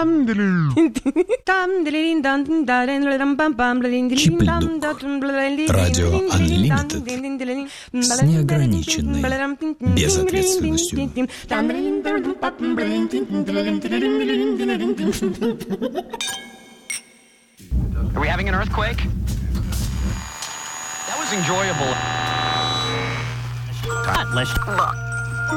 Радио Unlimited с неограниченной безответственностью. Are we having an earthquake? That was enjoyable.